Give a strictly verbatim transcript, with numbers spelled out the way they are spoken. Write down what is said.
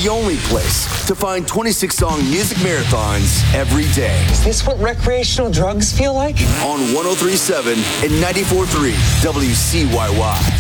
the only place to find twenty-six song music marathons every day. Is this what recreational drugs feel like? On one oh three point seven and ninety-four point three W C Y Y.